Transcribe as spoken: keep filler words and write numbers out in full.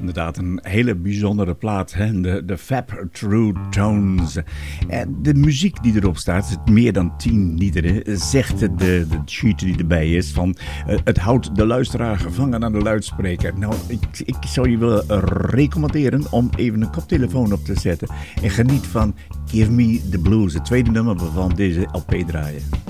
inderdaad een hele bijzondere plaat. Hè? De, de Fab True Tones. En de muziek die erop staat, het meer dan tien liederen, zegt de, de sheet die erbij is van uh, het houdt de luisteraar gevangen aan de luidspreker. Nou, ik, ik zou je willen recommenderen om even een koptelefoon op te zetten en geniet van Give Me the Blues, het tweede nummer van deze L P draaien.